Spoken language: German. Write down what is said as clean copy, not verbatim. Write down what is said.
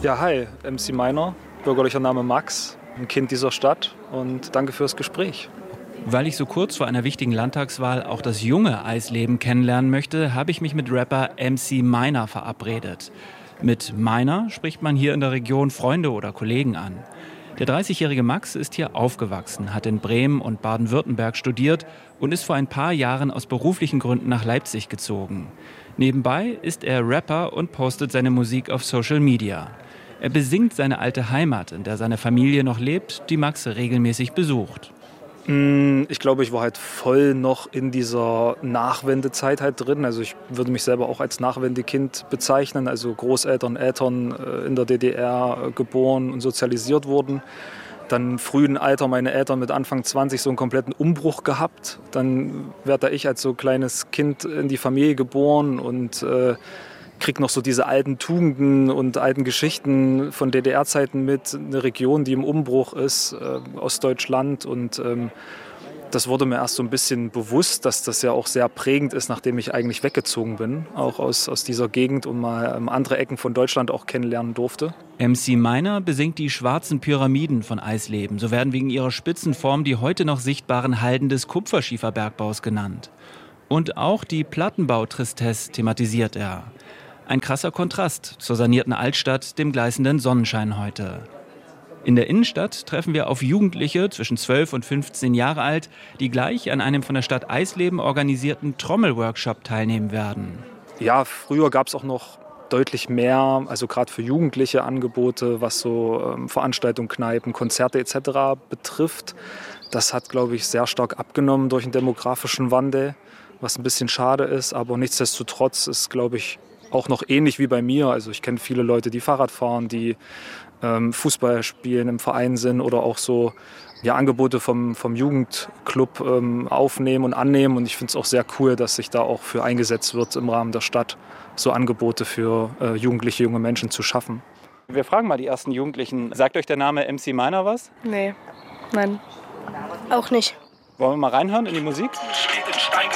Ja, hi, MC Meiner, bürgerlicher Name Max, ein Kind dieser Stadt und danke fürs Gespräch. Weil ich so kurz vor einer wichtigen Landtagswahl auch das junge Eisleben kennenlernen möchte, habe ich mich mit Rapper MC Meiner verabredet. Mit Meiner spricht man hier in der Region Freunde oder Kollegen an. Der 30-jährige Max ist hier aufgewachsen, hat in Bremen und Baden-Württemberg studiert und ist vor ein paar Jahren aus beruflichen Gründen nach Leipzig gezogen. Nebenbei ist er Rapper und postet seine Musik auf Social Media. Er besingt seine alte Heimat, in der seine Familie noch lebt, die Max regelmäßig besucht. Ich glaube, ich war halt voll noch in dieser Nachwendezeit halt drin. Also ich würde mich selber auch als Nachwendekind bezeichnen. Also Großeltern, Eltern in der DDR geboren und sozialisiert wurden. Dann im frühen Alter meine Eltern mit Anfang 20 so einen kompletten Umbruch gehabt. Dann werde ich als so kleines Kind in die Familie geboren und kriege noch so diese alten Tugenden und alten Geschichten von DDR-Zeiten mit. Eine Region, die im Umbruch ist, Ostdeutschland. Und das wurde mir erst so ein bisschen bewusst, dass das ja auch sehr prägend ist, nachdem ich eigentlich weggezogen bin. Auch aus dieser Gegend und mal andere Ecken von Deutschland auch kennenlernen durfte. MC Meiner besingt die schwarzen Pyramiden von Eisleben. So werden wegen ihrer Spitzenform die heute noch sichtbaren Halden des Kupferschieferbergbaus genannt. Und auch die Plattenbau-Tristesse thematisiert er. Ein krasser Kontrast zur sanierten Altstadt, dem gleißenden Sonnenschein heute. In der Innenstadt treffen wir auf Jugendliche zwischen 12 und 15 Jahre alt, die gleich an einem von der Stadt Eisleben organisierten Trommelworkshop teilnehmen werden. Ja, früher gab es auch noch deutlich mehr, also gerade für Jugendliche Angebote, was so Veranstaltungen, Kneipen, Konzerte etc. betrifft. Das hat, glaube ich, sehr stark abgenommen durch den demografischen Wandel, was ein bisschen schade ist, aber nichtsdestotrotz ist, glaube ich, auch noch ähnlich wie bei mir. Also ich kenne viele Leute, die Fahrrad fahren, die Fußball spielen, im Verein sind oder auch so Angebote vom Jugendclub aufnehmen und annehmen. Und ich finde es auch sehr cool, dass sich da auch für eingesetzt wird, im Rahmen der Stadt so Angebote für jugendliche, junge Menschen zu schaffen. Wir fragen mal die ersten Jugendlichen. Sagt euch der Name MC Meiner was? Nee, nein, auch nicht. Wollen wir mal reinhören in die Musik?